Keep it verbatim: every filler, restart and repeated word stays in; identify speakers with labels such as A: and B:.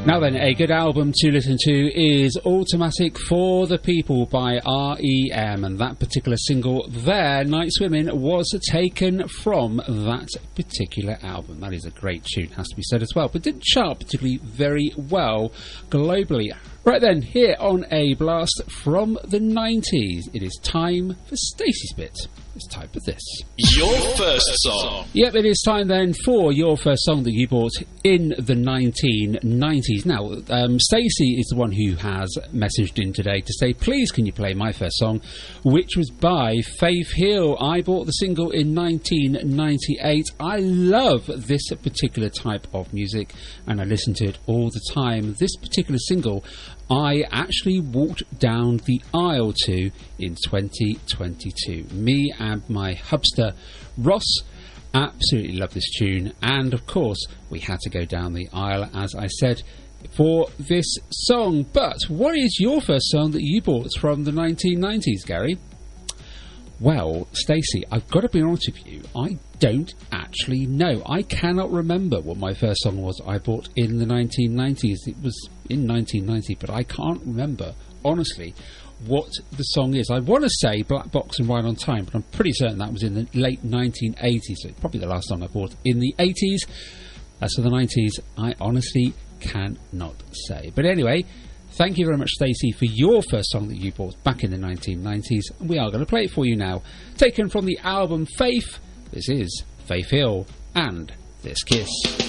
A: Now then, a good album to listen to is Automatic for the People by R E M, and that particular single there, Night Swimming, was taken from that particular album. That is a great tune, has to be said as well, but didn't chart particularly very well globally. Right then, here on A Blast from the nineties, it is time for Stacey's Bit. It's time for this.
B: Your first song.
A: Yep, it is time then for your first song that you bought in the nineteen nineties. Now, um, Stacey is the one who has messaged in today to say, please can you play my first song, which was by Faith Hill. I bought the single in nineteen ninety-eight. I love this particular type of music, and I listen to it all the time. This particular single, I actually walked down the aisle to in twenty twenty-two. Me and my hubster Ross absolutely love this tune, and of course we had to go down the aisle, as I said, for this song. But what is your first song that you bought from the nineteen nineties, Gary? Well, Stacey, I've got to be honest with you, I don't actually know. I cannot remember what my first song was I bought in the nineteen nineties. It was in nineteen ninety, but I can't remember, honestly, what the song is. I want to say Black Box and Ride on Time, but I'm pretty certain that was in the late nineteen eighties, so it's probably the last song I bought in the eighties. As for the nineties, I honestly cannot say. But anyway, thank you very much, Stacey, for your first song that you bought back in the nineteen nineties. And we are going to play it for you now. Taken from the album Faith, this is Faith Hill and This Kiss.